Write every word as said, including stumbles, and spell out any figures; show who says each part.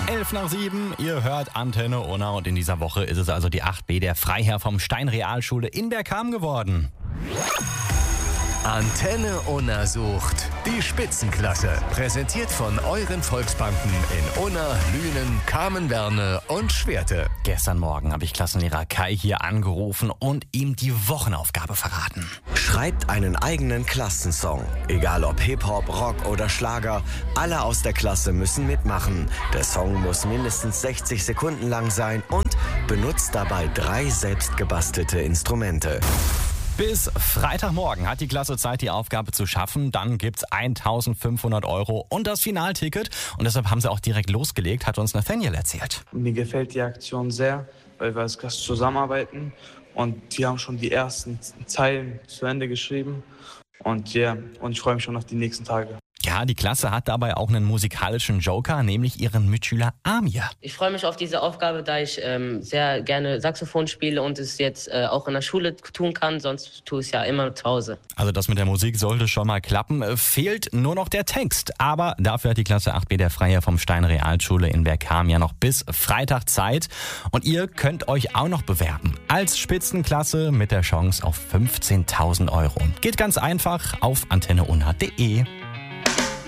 Speaker 1: elf nach sieben, ihr hört Antenne Unna und in dieser Woche ist es also die acht B der Freiherr vom Stein Realschule in Bergkamen geworden.
Speaker 2: Antenne Unna sucht die Spitzenklasse. Präsentiert von euren Volksbanken in Unna, Lünen, Kamen-Werne und Schwerte.
Speaker 1: Gestern Morgen habe ich Klassenlehrer Kai hier angerufen und ihm die Wochenaufgabe verraten.
Speaker 3: Schreibt einen eigenen Klassensong. Egal ob Hip-Hop, Rock oder Schlager, alle aus der Klasse müssen mitmachen. Der Song muss mindestens sechzig Sekunden lang sein und benutzt dabei drei selbstgebastelte Instrumente.
Speaker 1: Bis Freitagmorgen hat die Klasse Zeit, die Aufgabe zu schaffen. Dann gibt's eintausendfünfhundert Euro und das Finalticket. Und deshalb haben sie auch direkt losgelegt, hat uns Nathaniel erzählt.
Speaker 4: Mir gefällt die Aktion sehr, weil wir als Klasse zusammenarbeiten. Und die haben schon die ersten Zeilen zu Ende geschrieben. Und ja, und ich freue mich schon auf die nächsten Tage.
Speaker 1: Ja, die Klasse hat dabei auch einen musikalischen Joker, nämlich ihren Mitschüler Amir.
Speaker 5: Ich freue mich auf diese Aufgabe, da ich ähm, sehr gerne Saxophon spiele und es jetzt äh, auch in der Schule tun kann, sonst tue ich es ja immer zu Hause.
Speaker 1: Also das mit der Musik sollte schon mal klappen. Fehlt nur noch der Text. Aber dafür hat die Klasse acht B der Freiherr vom Stein Realschule in Bergkamen ja noch bis Freitag Zeit. Und ihr könnt euch auch noch bewerben als Spitzenklasse mit der Chance auf fünfzehntausend Euro. Geht ganz einfach auf antenne unna punkt de.